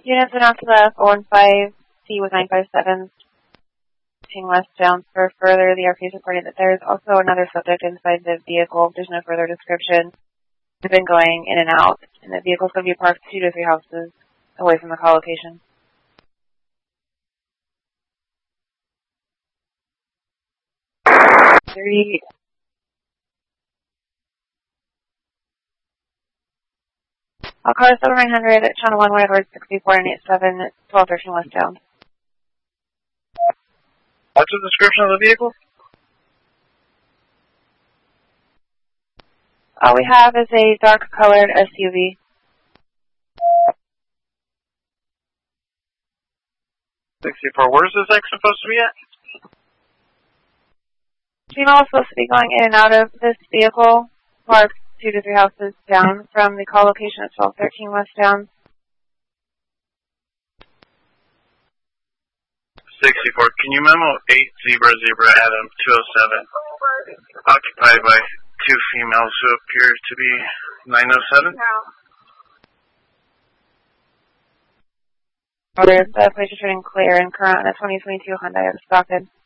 Units went out to the 415C with 957 westbound. For further, the RP is reporting that there is also another subject inside the vehicle. There's no further description. They've been going in and out, and the vehicle's going to be parked 2 to 3 houses away from the call location. I'll call 7900 Channel 1 Edwards 64 and 87 1213 westbound. What's the description of the vehicle? All we have is a dark-colored SUV. Where's this X supposed to be at? Female is supposed to be going in and out of this vehicle, parked 2 to 3 houses down from the call location at 1213 westbound. 64. Can you memo 8 Zebra Adam 207? Occupied by 2 females who appear to be 907? The place is turning clear and current on a 2022 Hyundai of Stockton.